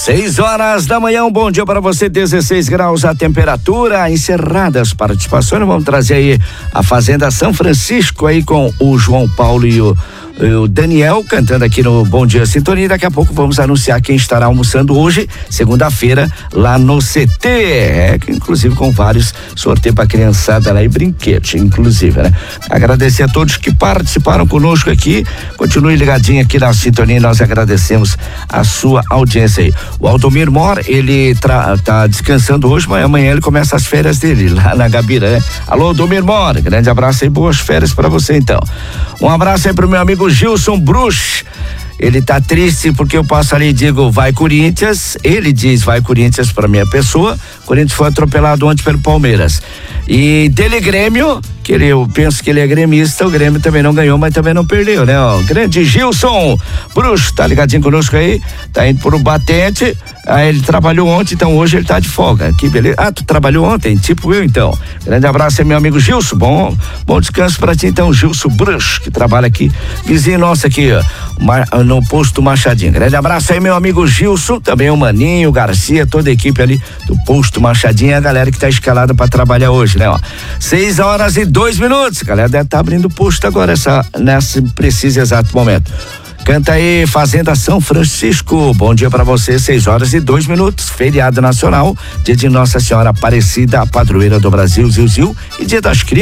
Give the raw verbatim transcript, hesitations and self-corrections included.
Seis horas da manhã, um bom dia para você, dezesseis graus a temperatura, encerradas participações, vamos trazer aí a Fazenda São Francisco aí com o João Paulo e o o Daniel cantando aqui no Bom Dia Sintonia. Daqui a pouco vamos anunciar quem estará almoçando hoje, segunda-feira, lá no C T. É, inclusive com vários sorteios pra criançada lá e brinquedos, inclusive, né? Agradecer a todos que participaram conosco aqui. Continue ligadinho aqui na Sintonia, nós agradecemos a sua audiência aí. O Aldomir Mor, ele tra, tá descansando hoje, mas amanhã ele começa as férias dele lá na Gabira, né? Alô, Aldomir Mor, grande abraço aí, boas férias pra você então. Um abraço aí pro meu amigo Gilson Bruch. Ele tá triste porque eu passo ali e digo vai Corinthians, ele diz vai Corinthians pra minha pessoa. Corinthians foi atropelado ontem pelo Palmeiras. E dele Grêmio, que ele, eu penso que ele é gremista, o Grêmio também não ganhou, mas também não perdeu, né? Ó, grande Gilson Bruch, tá ligadinho conosco aí, tá indo pro batente. Aí ele trabalhou ontem, então hoje ele tá de folga. Que beleza. Ah, tu trabalhou ontem? Tipo eu então. Grande abraço aí, meu amigo Gilson. Bom, bom descanso pra ti então, Gilson Bruch, que trabalha aqui, vizinho nosso aqui, ó, no posto Machadinho. Grande abraço aí, meu amigo Gilson, também o Maninho, o Garcia, toda a equipe ali do posto Machadinho, a galera que tá escalada pra trabalhar hoje, né, ó. Seis horas e dois minutos. A galera deve estar abrindo o posto agora, essa, nesse preciso exato momento. Canta aí, Fazenda São Francisco. Bom dia pra você, seis horas e dois minutos. Feriado nacional, dia de Nossa Senhora Aparecida, a padroeira do Brasil, Ziu Ziu, e dia das crianças.